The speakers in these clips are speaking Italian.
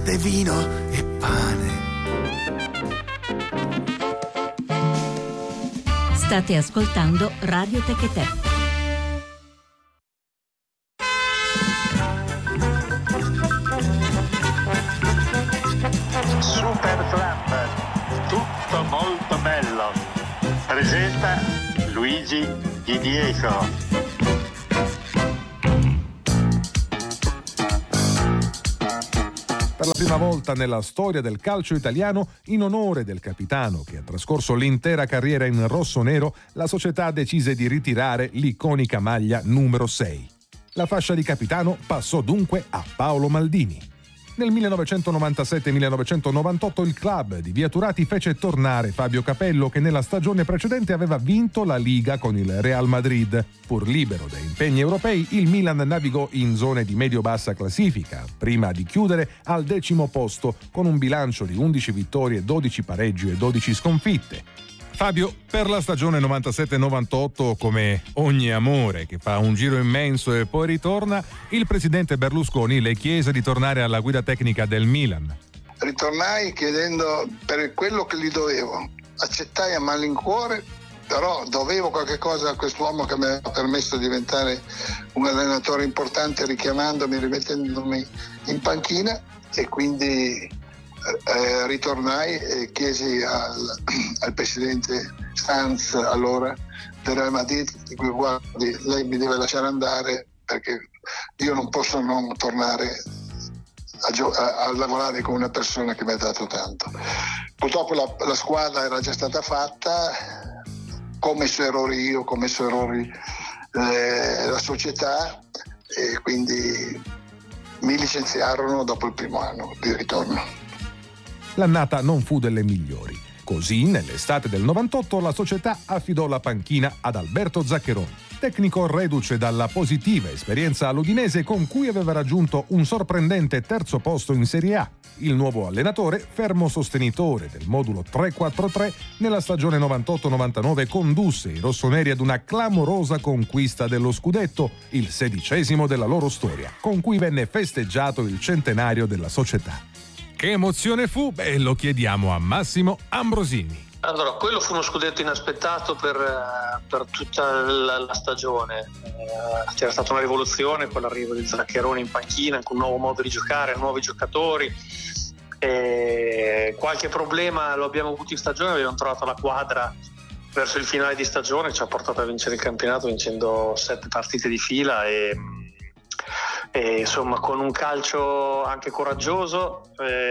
de vino e pane. State ascoltando Radio Techetè. Super Club, tutto molto bello. Presenta Luigi Di Diego. Per la prima volta nella storia del calcio italiano, in onore del capitano che ha trascorso l'intera carriera in rosso-nero, la società decise di ritirare l'iconica maglia numero 6. La fascia di capitano passò dunque a Paolo Maldini. Nel 1997-1998 il club di Via Turati fece tornare Fabio Capello, che nella stagione precedente aveva vinto la Liga con il Real Madrid. Pur libero da impegni europei, il Milan navigò in zone di medio-bassa classifica, prima di chiudere al 10° posto con un bilancio di 11 vittorie, 12 pareggi e 12 sconfitte. Fabio, per la stagione 97-98, come ogni amore che fa un giro immenso e poi ritorna, il presidente Berlusconi le chiese di tornare alla guida tecnica del Milan. Ritornai chiedendo per quello che gli dovevo. Accettai a malincuore, però dovevo qualche cosa a quest'uomo che mi ha permesso di diventare un allenatore importante, richiamandomi, rimettendomi in panchina, e quindi ritornai e chiesi al presidente Sanz, allora del Real Madrid, guardi, lei mi deve lasciare andare perché io non posso non tornare a lavorare con una persona che mi ha dato tanto. Purtroppo la squadra era già stata fatta, commesso errori io, commesso errori la società, e quindi mi licenziarono dopo il primo anno di ritorno. L'annata non fu delle migliori. Così, nell'estate del 98, la società affidò la panchina ad Alberto Zaccheroni, tecnico reduce dalla positiva esperienza all'Udinese, con cui aveva raggiunto un sorprendente 3° posto in Serie A. Il nuovo allenatore, fermo sostenitore del modulo 3-4-3, nella stagione 98-99 condusse i rossoneri ad una clamorosa conquista dello scudetto, il 16° della loro storia, con cui venne festeggiato il centenario della società. Che emozione fu? Beh, lo chiediamo a Massimo Ambrosini. Allora, quello fu uno scudetto inaspettato per tutta la stagione. C'era stata una rivoluzione con l'arrivo di Zaccheroni in panchina, con un nuovo modo di giocare, nuovi giocatori. Qualche problema lo abbiamo avuto in stagione, abbiamo trovato la quadra verso il finale di stagione, ci ha portato a vincere il campionato vincendo 7 partite di fila e insomma con un calcio anche coraggioso,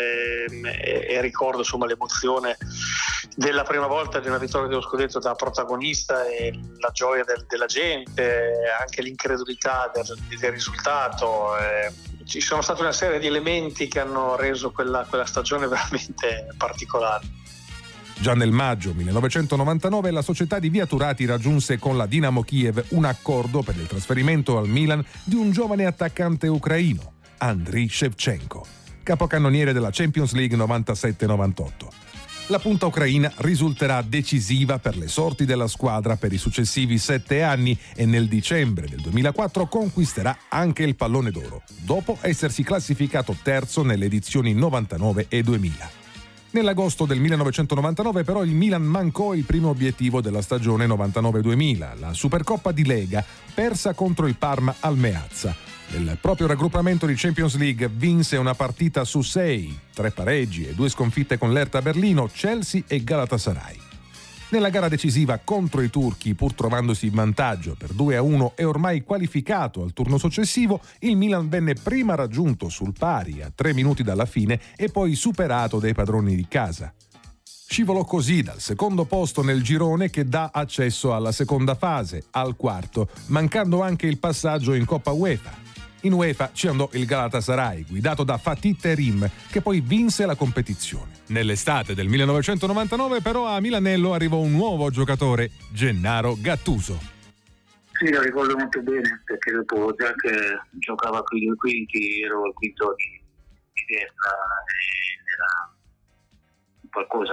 e ricordo insomma l'emozione della prima volta di una vittoria dello scudetto da protagonista e la gioia della gente, anche l'incredulità del risultato. Ci sono state una serie di elementi che hanno reso quella stagione veramente particolare. Già nel maggio 1999 la società di Via Turati raggiunse con la Dinamo Kiev un accordo per il trasferimento al Milan di un giovane attaccante ucraino, Andriy Shevchenko, capocannoniere della Champions League 97-98. La punta ucraina risulterà decisiva per le sorti della squadra per i successivi 7 anni e nel dicembre del 2004 conquisterà anche il pallone d'oro, dopo essersi classificato terzo nelle edizioni 99 e 2000. Nell'agosto del 1999 però il Milan mancò il primo obiettivo della stagione 99-2000, la Supercoppa di Lega, persa contro il Parma al Meazza. Nel proprio raggruppamento di Champions League vinse una partita su 6, 3 pareggi e 2 sconfitte con l'Hertha Berlino, Chelsea e Galatasaray. Nella gara decisiva contro i turchi, pur trovandosi in vantaggio per 2-1 e ormai qualificato al turno successivo, il Milan venne prima raggiunto sul pari a 3 minuti dalla fine e poi superato dai padroni di casa. Scivolò così dal secondo posto nel girone che dà accesso alla seconda fase, al quarto, mancando anche il passaggio in Coppa UEFA. In UEFA ci andò il Galatasaray, guidato da Fatih Terim, che poi vinse la competizione. Nell'estate del 1999 però a Milanello arrivò un nuovo giocatore, Gennaro Gattuso. Sì, lo ricordo molto bene, perché dopo già che giocava con i due quinti, ero il quinto di destra, era qualcosa,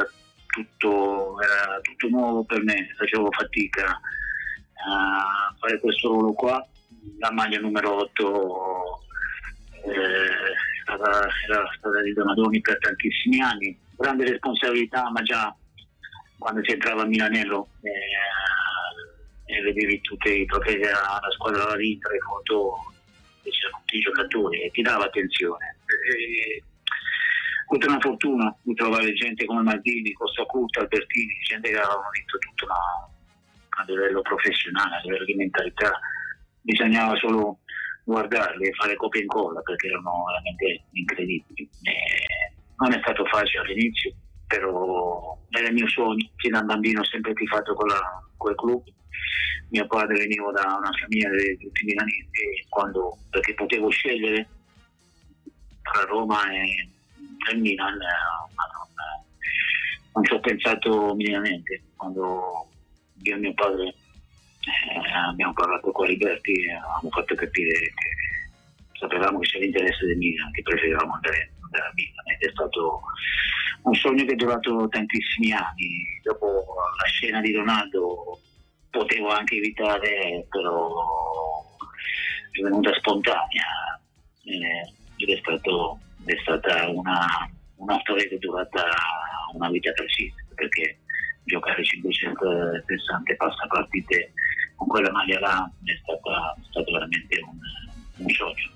era tutto nuovo per me, facevo fatica a fare questo ruolo qua. La maglia numero 8 era stata di Donadoni per tantissimi anni, grande responsabilità, ma già quando si entrava a Milanello e vedevi tutti i trofei della squadra della Inter, le foto, c'erano tutti i giocatori e ti dava attenzione. Tutta una fortuna di trovare gente come Maldini, Costa Curta, Albertini, gente che avevano vinto tutto a livello professionale, a livello di mentalità. Bisognava solo guardarli e fare copia e incolla perché erano veramente incredibili. Non è stato facile all'inizio, però era il mio sogno. Fin da bambino ho sempre tifato quel club. Mio padre veniva da una famiglia di tutti milanesi, perché potevo scegliere tra Roma e Milan, ma non ci ho pensato minimamente. Quando io e mio padre abbiamo parlato con Liberti, abbiamo fatto capire che sapevamo che c'era l'interesse del Milan, che preferivamo andare a Milan, ed è stato un sogno che è durato tantissimi anni. Dopo la scena di Ronaldo potevo anche evitare, però è venuta spontanea ed è stata una storia che è durata una vita precisa, perché giocare 560 passapartite con quella maglia là è stato veramente un sogno.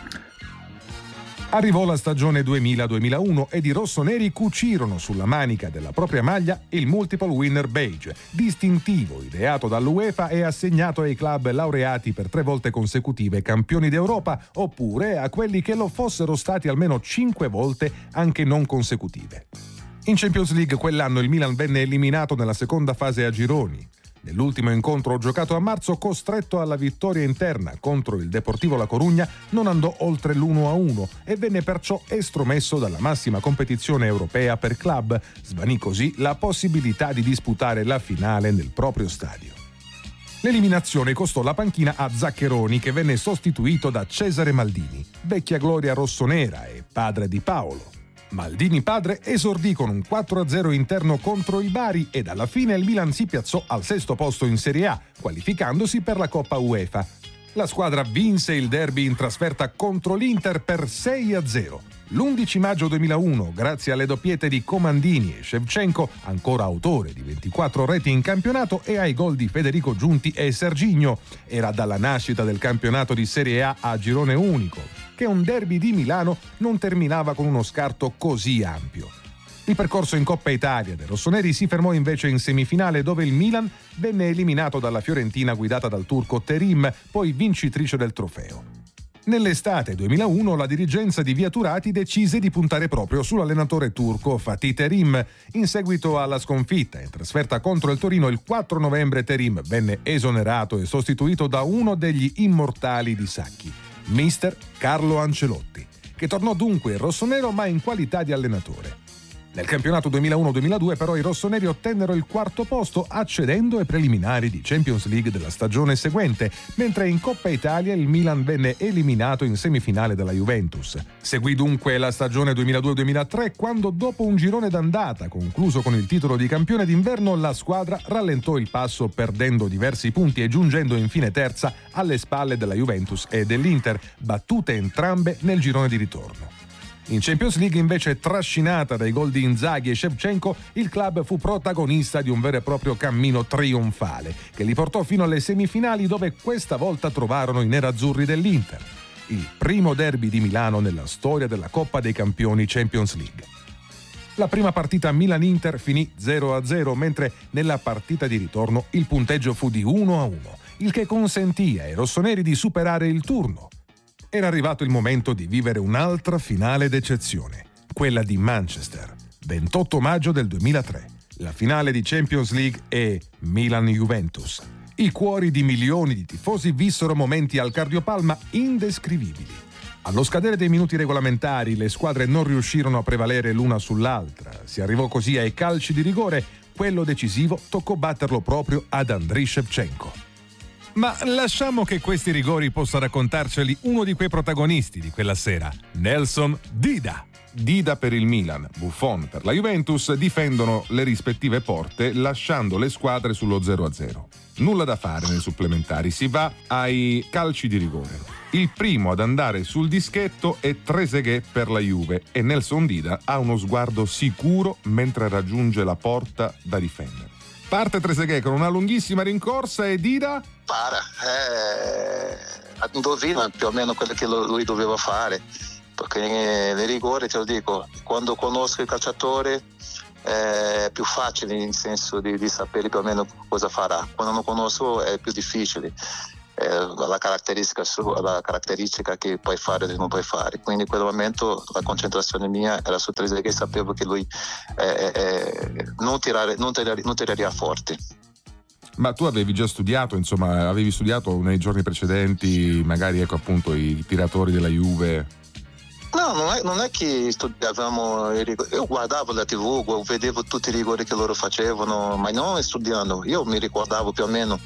Arrivò la stagione 2000-2001 ed i rossoneri cucirono sulla manica della propria maglia il Multiple Winner Badge, distintivo ideato dall'UEFA e assegnato ai club laureati per 3 volte consecutive campioni d'Europa, oppure a quelli che lo fossero stati almeno 5 volte anche non consecutive. In Champions League quell'anno il Milan venne eliminato nella seconda fase a gironi. Nell'ultimo incontro giocato a marzo, costretto alla vittoria interna contro il Deportivo La Corugna, non andò oltre l'1-1 e venne perciò estromesso dalla massima competizione europea per club. Svanì così la possibilità di disputare la finale nel proprio stadio. L'eliminazione costò la panchina a Zaccheroni, che venne sostituito da Cesare Maldini, vecchia gloria rossonera e padre di Paolo. Maldini padre esordì con un 4-0 interno contro il Bari ed alla fine il Milan si piazzò al 6° posto in Serie A, qualificandosi per la Coppa UEFA. La squadra vinse il derby in trasferta contro l'Inter per 6-0. L'11 maggio 2001, grazie alle doppiette di Comandini e Shevchenko, ancora autore di 24 reti in campionato, e ai gol di Federico Giunti e Serginho, era dalla nascita del campionato di Serie A a girone unico che un derby di Milano non terminava con uno scarto così ampio. Il percorso in Coppa Italia dei rossoneri si fermò invece in semifinale, dove il Milan venne eliminato dalla Fiorentina guidata dal turco Terim, poi vincitrice del trofeo. Nell'estate 2001 la dirigenza di Via Turati decise di puntare proprio sull'allenatore turco Fatih Terim. In seguito alla sconfitta in trasferta contro il Torino il 4 novembre Terim venne esonerato e sostituito da uno degli immortali di Sacchi, mister Carlo Ancelotti, che tornò dunque in rossonero ma in qualità di allenatore. Nel campionato 2001-2002 però i rossoneri ottennero il 4° posto, accedendo ai preliminari di Champions League della stagione seguente, mentre in Coppa Italia il Milan venne eliminato in semifinale dalla Juventus. Seguì dunque la stagione 2002-2003, quando dopo un girone d'andata concluso con il titolo di campione d'inverno la squadra rallentò il passo, perdendo diversi punti e giungendo infine terza alle spalle della Juventus e dell'Inter, battute entrambe nel girone di ritorno. In Champions League, invece, trascinata dai gol di Inzaghi e Shevchenko, il club fu protagonista di un vero e proprio cammino trionfale che li portò fino alle semifinali, dove questa volta trovarono i nerazzurri dell'Inter. Il primo derby di Milano nella storia della Coppa dei Campioni Champions League. La prima partita Milan-Inter finì 0-0, mentre nella partita di ritorno il punteggio fu di 1-1, il che consentì ai rossoneri di superare il turno. Era arrivato il momento di vivere un'altra finale d'eccezione, quella di Manchester, 28 maggio del 2003, la finale di Champions League e Milan-Juventus. I cuori di milioni di tifosi vissero momenti al cardiopalma indescrivibili. Allo scadere dei minuti regolamentari le squadre non riuscirono a prevalere l'una sull'altra. Si arrivò così ai calci di rigore. Quello decisivo toccò batterlo proprio ad Andriy Shevchenko. Ma lasciamo che questi rigori possa raccontarceli uno di quei protagonisti di quella sera, Nelson Dida. Dida per il Milan, Buffon per la Juventus difendono le rispettive porte, lasciando le squadre sullo 0-0. Nulla da fare nei supplementari, si va ai calci di rigore. Il primo ad andare sul dischetto è Trezeguet per la Juve e Nelson Dida ha uno sguardo sicuro mentre raggiunge la porta da difendere. Parte Trezeguet con una lunghissima rincorsa e Dida indovina più o meno quello che lui doveva fare, perché nei rigori, te lo dico, quando conosco il calciatore è più facile, nel senso di sapere più o meno cosa farà. Quando non conosco è più difficile, la caratteristica che puoi fare e non puoi fare. Quindi in quel momento la concentrazione mia era su Trezeguet, sapevo che lui non tiraria forte. Ma tu avevi già studiato, insomma, avevi studiato nei giorni precedenti, magari ecco appunto i tiratori della Juve? No, non è che studiavamo i rigori. Io guardavo la TV, vedevo tutti i rigori che loro facevano, ma non studiando. Io mi ricordavo più o meno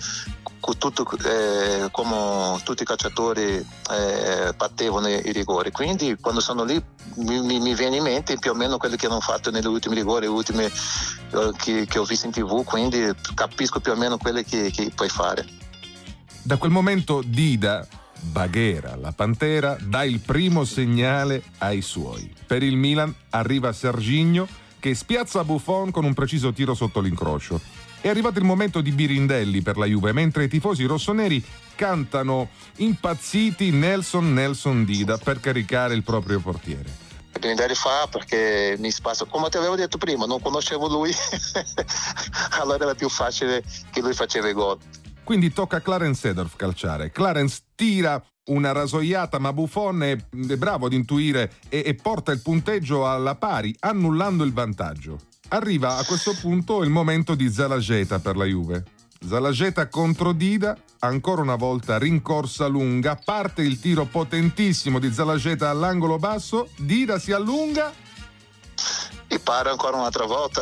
come tutti i calciatori battevano i rigori. Quindi quando sono lì mi viene in mente più o meno quelli che hanno fatto negli ultimi rigori, gli ultimi che ho visto in TV, quindi capisco più o meno quelli che puoi fare. Da quel momento Dida, Baghera, la Pantera, dà il primo segnale ai suoi. Per il Milan arriva Serginho che spiazza Buffon con un preciso tiro sotto l'incrocio. È arrivato il momento di Birindelli per la Juve, mentre i tifosi rossoneri cantano impazziti Nelson Dida per caricare il proprio portiere. Birindelli fa perché mi spazio, come ti avevo detto prima, non conoscevo lui, allora era più facile che lui faceva i gol. Quindi tocca a Clarence Seedorf calciare. Clarence tira una rasoiata, ma Buffon è bravo ad intuire e porta il punteggio alla pari, annullando il vantaggio. Arriva a questo punto il momento di Zalageta per la Juve. Zalageta contro Dida, ancora una volta rincorsa lunga, parte il tiro potentissimo di Zalageta all'angolo basso, Dida si allunga e para ancora un'altra volta.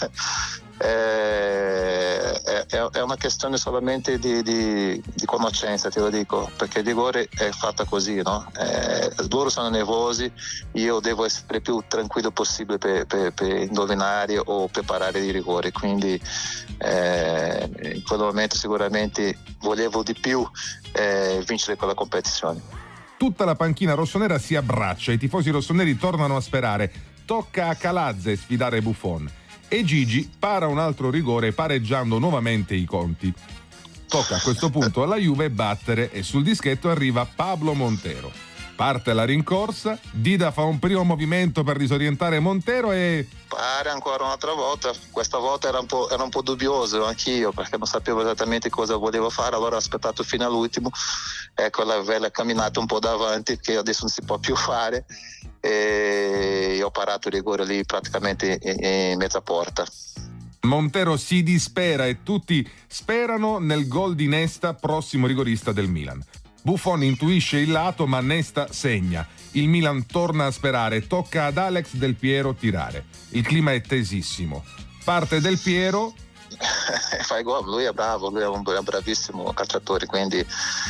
È una questione solamente di conoscenza, te lo dico, perché il rigore è fatta così, no? Loro sono nervosi, io devo essere più tranquillo possibile per indovinare o preparare i rigori, quindi in quel momento sicuramente volevo di più vincere quella competizione. Tutta la panchina rossonera si abbraccia, i tifosi rossoneri tornano a sperare, tocca a Calazze sfidare Buffon. E Gigi para un altro rigore pareggiando nuovamente i conti. Tocca a questo punto alla Juve battere e sul dischetto arriva Pablo Montero. Parte la rincorsa, Dida fa un primo movimento per disorientare Montero e... Para ancora un'altra volta, questa volta era un po' dubbioso anch'io perché non sapevo esattamente cosa volevo fare, allora ho aspettato fino all'ultimo, ecco la bella camminata un po' davanti che adesso non si può più fare e ho parato il rigore lì praticamente in mezza porta. Montero si dispera e tutti sperano nel gol di Nesta, prossimo rigorista del Milan. Buffon intuisce il lato ma Nesta segna. Il Milan torna a sperare, tocca ad Alex Del Piero tirare. Il clima è tesissimo. Parte Del Piero. Fai gol, lui è bravo, lui è un bravissimo calciatore, quindi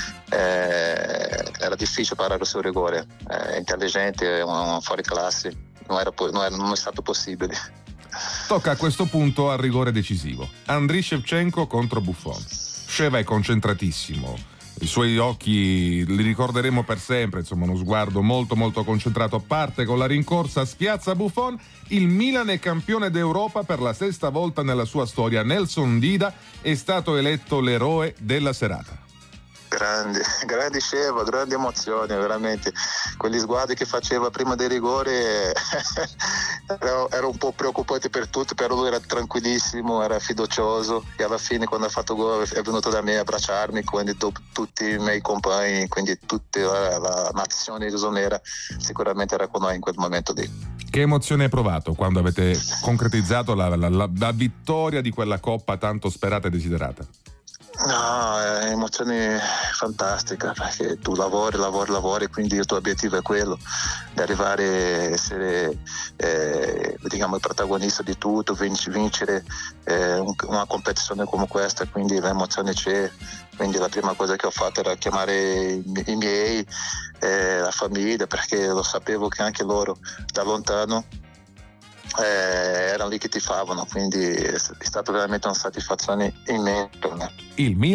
era difficile parare il suo rigore. È intelligente, è un fuori classe, non è stato possibile. Tocca a questo punto al rigore decisivo. Andriy Shevchenko contro Buffon. Sheva è concentratissimo. I suoi occhi li ricorderemo per sempre, insomma uno sguardo molto molto concentrato. Parte con la rincorsa, spiazza Buffon. Il Milan è campione d'Europa per la sesta volta nella sua storia. Nelson Dida è stato eletto l'eroe della serata. Grande Sheva, grandi emozioni, veramente. Quegli sguardi che faceva prima dei rigori era un po' preoccupante per tutti, però lui era tranquillissimo, era fiducioso e alla fine quando ha fatto gol è venuto da me a abbracciarmi, quindi tutti i miei compagni, quindi tutta la nazione rossonera sicuramente era con noi in quel momento lì. Che emozione hai provato quando avete concretizzato la vittoria di quella coppa tanto sperata e desiderata? No, è emozione fantastica perché tu lavori, quindi il tuo obiettivo è quello di arrivare a essere il protagonista di tutto, vincere una competizione come questa, quindi l'emozione c'è. Quindi la prima cosa che ho fatto era chiamare i miei, la famiglia, perché lo sapevo che anche loro da lontano erano lì che tifavano, quindi è stata veramente una soddisfazione immensa. Il Milan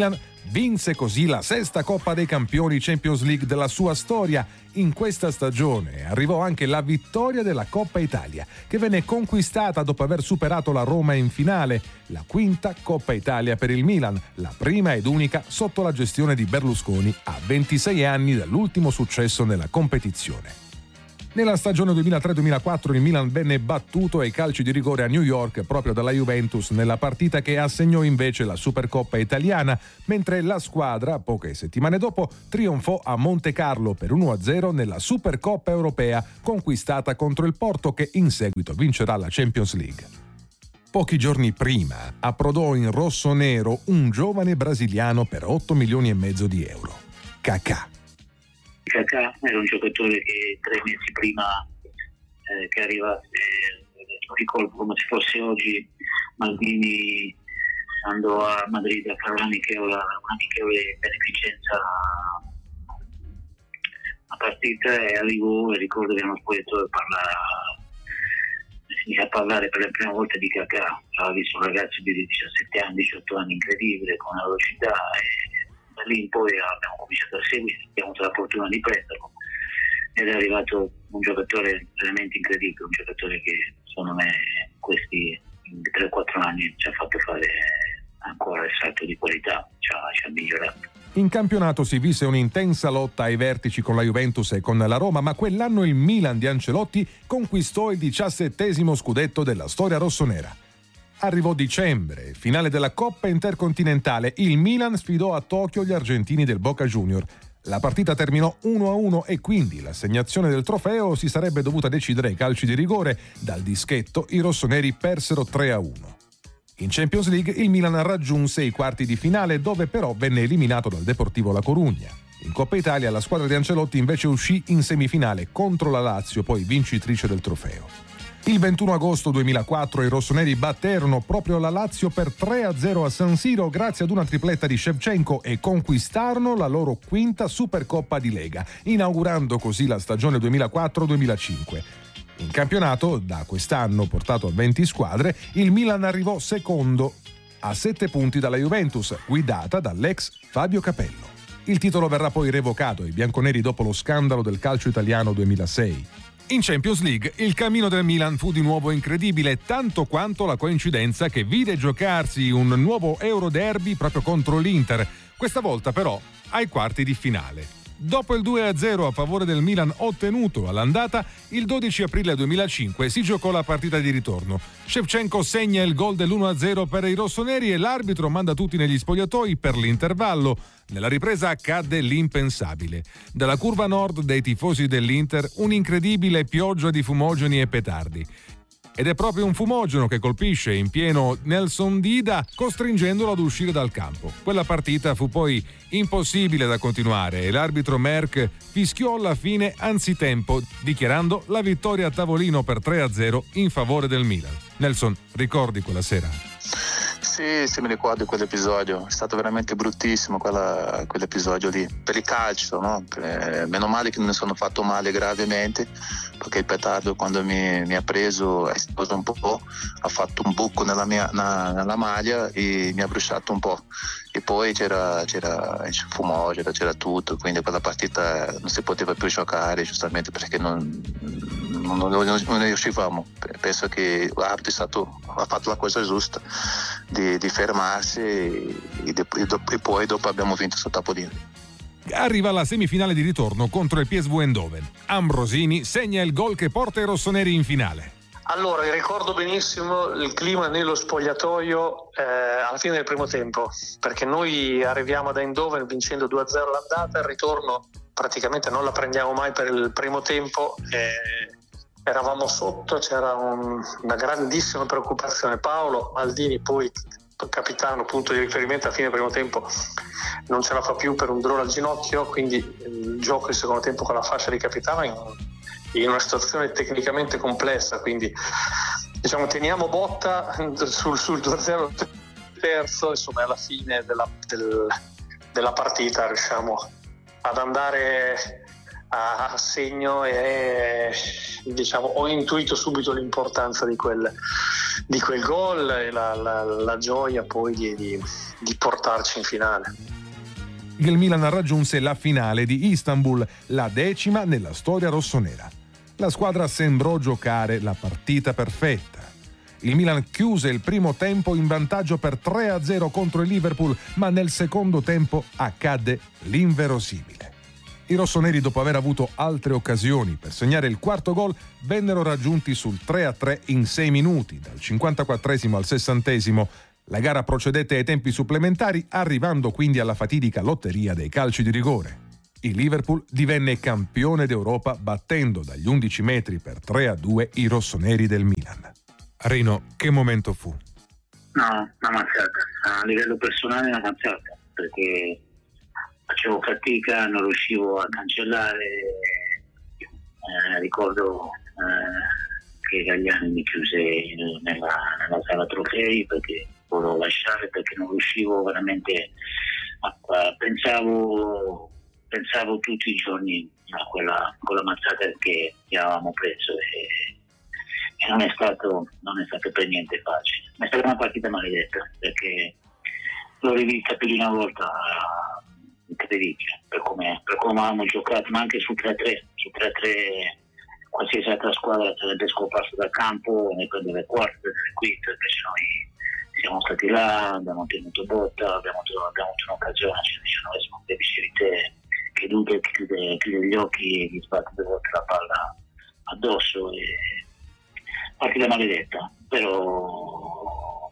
Vinse così la sesta Coppa dei Campioni Champions League della sua storia. In questa stagione arrivò anche la vittoria della Coppa Italia, che venne conquistata dopo aver superato la Roma in finale, la quinta Coppa Italia per il Milan, la prima ed unica sotto la gestione di Berlusconi a 26 anni dall'ultimo successo nella competizione. Nella stagione 2003-2004 il Milan venne battuto ai calci di rigore a New York proprio dalla Juventus nella partita che assegnò invece la Supercoppa italiana, mentre la squadra, poche settimane dopo, trionfò a Monte Carlo per 1-0 nella Supercoppa europea conquistata contro il Porto, che in seguito vincerà la Champions League. Pochi giorni prima approdò in rosso-nero un giovane brasiliano per 8 milioni e mezzo di euro, Kaká. Kaká era un giocatore che 3 mesi prima che arrivasse, ricordo come se fosse oggi, Maldini andò a Madrid a fare un'amichevole beneficenza a partita e arrivò, e ricordo che uno spogliatoio a parlare per la prima volta di Kaká. Aveva visto un ragazzo di 17 anni, 18 anni incredibile, con una velocità, e da lì in poi abbiamo cominciato a seguire, abbiamo avuto la fortuna di prenderlo ed è arrivato un giocatore veramente incredibile, un giocatore che secondo me questi 3-4 anni ci ha fatto fare ancora il salto di qualità, ci ha migliorato. In campionato si visse un'intensa lotta ai vertici con la Juventus e con la Roma, ma quell'anno il Milan di Ancelotti conquistò il 17° scudetto della storia rossonera. Arrivò dicembre, finale della Coppa Intercontinentale. Il Milan sfidò a Tokyo gli argentini del Boca Junior. La partita terminò 1-1 e quindi l'assegnazione del trofeo si sarebbe dovuta decidere ai calci di rigore. Dal dischetto i rossoneri persero 3-1. In Champions League il Milan raggiunse i quarti di finale, dove però venne eliminato dal Deportivo La Corugna. In Coppa Italia la squadra di Ancelotti invece uscì in semifinale contro la Lazio, poi vincitrice del trofeo. Il 21 agosto 2004 i rossoneri batterono proprio la Lazio per 3-0 a San Siro grazie ad una tripletta di Shevchenko e conquistarono la loro quinta Supercoppa di Lega, inaugurando così la stagione 2004-2005. In campionato, da quest'anno portato a 20 squadre, il Milan arrivò secondo, a 7 punti dalla Juventus, guidata dall'ex Fabio Capello. Il titolo verrà poi revocato ai bianconeri dopo lo scandalo del calcio italiano 2006. In Champions League il cammino del Milan fu di nuovo incredibile, tanto quanto la coincidenza che vide giocarsi un nuovo Euroderby proprio contro l'Inter, questa volta però ai quarti di finale. Dopo il 2-0 a favore del Milan ottenuto all'andata, il 12 aprile 2005 si giocò la partita di ritorno. Shevchenko segna il gol dell'1-0 per i rossoneri e l'arbitro manda tutti negli spogliatoi per l'intervallo. Nella ripresa accadde l'impensabile. Dalla curva nord dei tifosi dell'Inter un'incredibile pioggia di fumogeni e petardi. Ed è proprio un fumogeno che colpisce in pieno Nelson Dida, costringendolo ad uscire dal campo. Quella partita fu poi impossibile da continuare e l'arbitro Merck fischiò alla fine anzitempo, dichiarando la vittoria a tavolino per 3-0 in favore del Milan. Nelson, ricordi quella sera? Sì, mi ricordo quell'episodio, è stato veramente bruttissimo quell'episodio lì, per il calcio, no? Meno male che non ne sono fatto male gravemente, perché il petardo quando mi ha preso è esploso un po', ha fatto un buco nella maglia e mi ha bruciato un po', e poi c'era il fumogeno, c'era tutto, quindi quella partita non si poteva più giocare, giustamente perché non riuscivamo. Penso che l'arbitro ha fatto la cosa giusta di fermarsi e poi dopo abbiamo vinto sul tavolino. Arriva la semifinale di ritorno contro il PSV Eindhoven. Ambrosini segna il gol che porta i rossoneri in finale. Allora, ricordo benissimo il clima nello spogliatoio alla fine del primo tempo, perché noi arriviamo ad Eindhoven vincendo 2-0 l'andata, il ritorno praticamente non la prendiamo mai per il primo tempo. Eravamo sotto, c'era una grandissima preoccupazione. Paolo Maldini, poi capitano, punto di riferimento, a fine primo tempo non ce la fa più per un dolore al ginocchio, quindi il gioco il secondo tempo con la fascia di capitano in una situazione tecnicamente complessa, quindi diciamo teniamo botta sul 2-0 terzo, insomma alla fine della partita riusciamo ad andare a segno e diciamo ho intuito subito l'importanza di quel gol e la gioia poi di portarci in finale. Il Milan raggiunse la finale di Istanbul, la 10ª nella storia rossonera. La squadra sembrò giocare la partita perfetta. Il Milan chiuse il primo tempo in vantaggio per 3-0 contro il Liverpool, ma nel secondo tempo accadde l'inverosimile. I rossoneri, dopo aver avuto altre occasioni per segnare il quarto gol, vennero raggiunti sul 3-3 in 6 minuti, dal 54esimo al 60esimo. La gara procedette ai tempi supplementari, arrivando quindi alla fatidica lotteria dei calci di rigore. Il Liverpool divenne campione d'Europa battendo dagli 11 metri per 3-2 i rossoneri del Milan. Rino, che momento fu? No, una mazzata. A livello personale una mazzata, perché facevo fatica, non riuscivo a cancellare. Ricordo che Gagliani mi chiuse nella sala trofei perché volevo lasciare, perché non riuscivo veramente pensavo tutti i giorni a quella mazzata che avevamo preso e non è stato per niente facile. Ma è stata una partita maledetta, perché l'ho rivista più di una volta, incredibile per come avevamo giocato, ma anche su 3-3 qualsiasi altra squadra sarebbe scomparsa dal campo, ne prendeva il quarto, prendeva il quinto, invece noi siamo stati là, abbiamo tenuto botta, abbiamo avuto un'occasione al 19esimo, come dicevi te, che Duda chiude gli occhi e gli sbatte 2 volte la palla addosso. Partita maledetta, però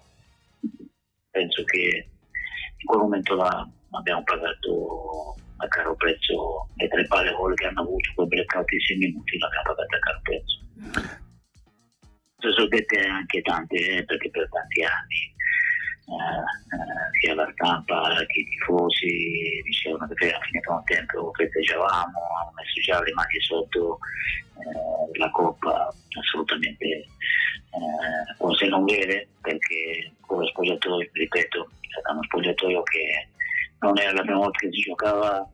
penso che in quel momento abbiamo pagato a caro prezzo le 3 palle gol che hanno avuto, quei blackout in 6 minuti l'abbiamo pagato a caro prezzo. Sono dette anche tante, perché per tanti anni sia la stampa che i tifosi dicevano che era finito un tempo, festeggiavamo, hanno messo già le mani sotto la Coppa, assolutamente cose non vere, perché come spogliatoio, ripeto, è uno spogliatoio che non era la prima volta che si giocava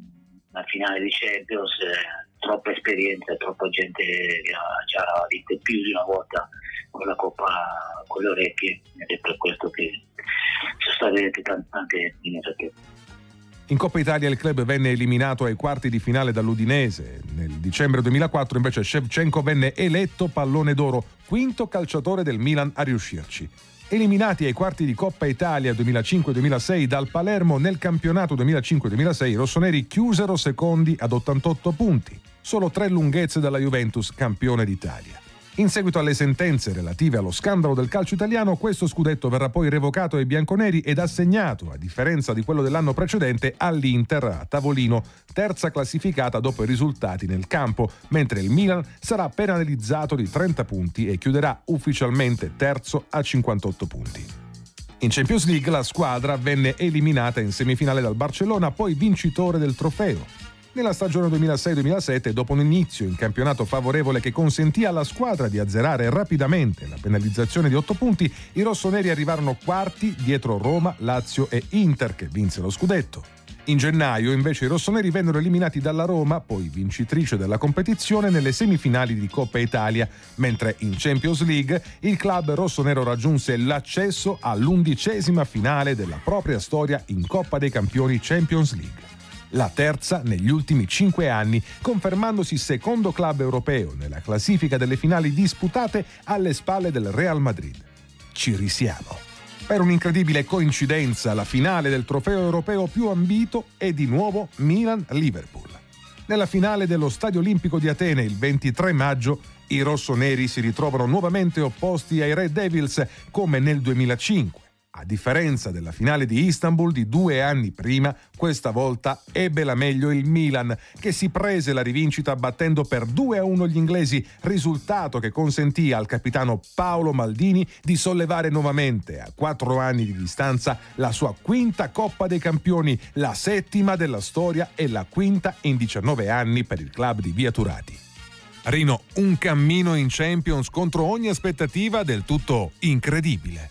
la finale di Champions, troppa esperienza, troppa gente che ha già vinto più di una volta con la Coppa con le orecchie, ed è per questo che sono state tante inesattezze. In Coppa Italia il club venne eliminato ai quarti di finale dall'Udinese. Nel dicembre 2004 invece Shevchenko venne eletto pallone d'oro, quinto calciatore del Milan a riuscirci. Eliminati ai quarti di Coppa Italia 2005-2006 dal Palermo nel campionato 2005-2006, i rossoneri chiusero secondi ad 88 punti, solo 3 lunghezze dalla Juventus, campione d'Italia. In seguito alle sentenze relative allo scandalo del calcio italiano, questo scudetto verrà poi revocato ai bianconeri ed assegnato, a differenza di quello dell'anno precedente, all'Inter a tavolino, terza classificata dopo i risultati nel campo, mentre il Milan sarà penalizzato di 30 punti e chiuderà ufficialmente terzo a 58 punti. In Champions League la squadra venne eliminata in semifinale dal Barcellona, poi vincitore del trofeo. Nella stagione 2006-2007, dopo un inizio in campionato favorevole che consentì alla squadra di azzerare rapidamente la penalizzazione di 8 punti, i rossoneri arrivarono quarti dietro Roma, Lazio e Inter, che vinse lo scudetto. In gennaio invece i rossoneri vennero eliminati dalla Roma, poi vincitrice della competizione, nelle semifinali di Coppa Italia, mentre in Champions League il club rossonero raggiunse l'accesso all'11ª finale della propria storia in Coppa dei Campioni Champions League. La terza negli ultimi 5 anni, confermandosi secondo club europeo nella classifica delle finali disputate alle spalle del Real Madrid. Ci risiamo. Per un'incredibile coincidenza, la finale del trofeo europeo più ambito è di nuovo Milan-Liverpool. Nella finale dello Stadio Olimpico di Atene il 23 maggio, i rossoneri si ritrovano nuovamente opposti ai Red Devils come nel 2005. A differenza della finale di Istanbul di 2 anni prima, questa volta ebbe la meglio il Milan, che si prese la rivincita battendo per 2-1 gli inglesi, risultato che consentì al capitano Paolo Maldini di sollevare nuovamente, a 4 anni di distanza, la sua quinta Coppa dei Campioni, la 7ª della storia e la quinta in 19 anni per il club di Via Turati. Rino, un cammino in Champions contro ogni aspettativa del tutto incredibile.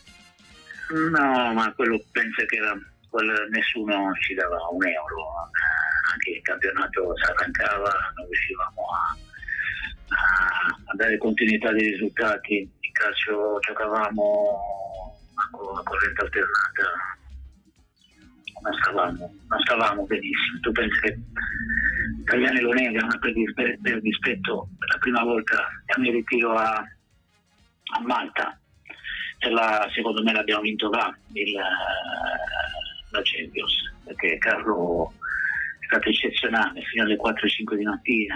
No, ma quello penso che nessuno ci dava un euro, anche il campionato si arrancava, non riuscivamo a dare continuità dei risultati, in calcio giocavamo a corrente alternata, non stavamo benissimo. Tu pensi che Italiani lo negano per dispetto la prima volta mi ritiro a Malta, secondo me l'abbiamo vinto là la Champions, perché Carlo è stato eccezionale fino alle 4-5 di mattina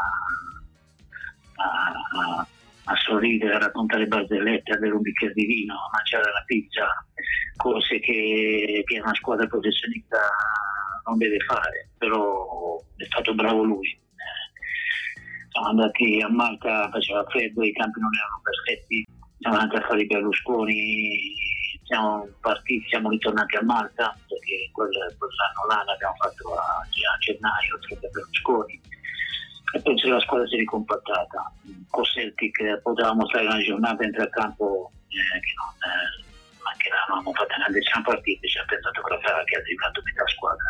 a sorridere, a raccontare barzellette, a bere un bicchiere di vino, a mangiare la pizza, cose che una squadra professionista non deve fare, però è stato bravo lui. Siamo andati a Malta, faceva freddo, i campi non erano perfetti, siamo andati a fare i Berlusconi, siamo partiti, siamo ritornati a Malta, perché quell'anno là l'abbiamo fatto a gennaio, tra Berlusconi, e penso che la squadra si è ricompattata. Con Celtic potevamo stare una giornata entro a campo che non avevamo fatto una grandissima partita, ci ha pensato che è arrivato metà squadra.